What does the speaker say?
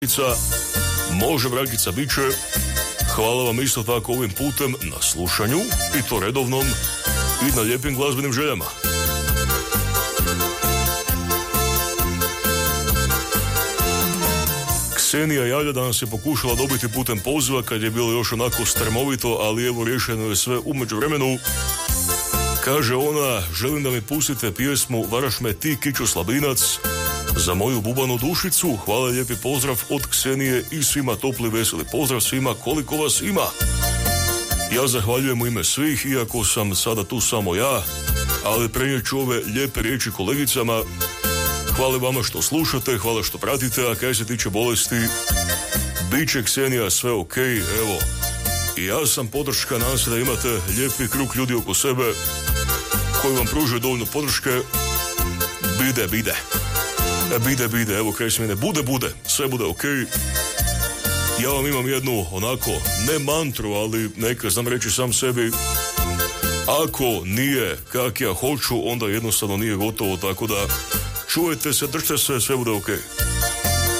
Može, brakica, bit će. Hvala vam isto tako ovim putem na slušanju, i to redovnom, i na lijepim glazbenim željama. Ksenija javlja da nas je pokušala dobiti putem poziva kad je bilo još onako strmovito, ali evo riješeno je sve u međuvremenu. Kaže ona, želim da mi pustite pjesmu Varaš me ti, Kićo Slabinac, za moju bubanu dušicu. Hvala, lijepi pozdrav od Ksenije i svima topli veseli pozdrav svima koliko vas ima. Ja zahvaljujem u ime svih, iako sam sada tu samo ja, ali prenijet ću ove lijepe riječi kolegicama. Hvala vama što slušate, hvala što pratite, a kaj se tiče bolesti, bit će, Ksenija, sve ok, evo. I ja sam podrška, nadam se da imate lijepi krug ljudi oko sebe koji vam pružaju dovoljno podrške. Bide, evo kaj se mene, bude, sve bude ok. Ja vam imam jednu, onako, ne mantru, ali neka znam reći sam sebi, ako nije kak ja hoću, onda jednostavno nije gotovo, tako da čujete se, držite se, sve bude ok.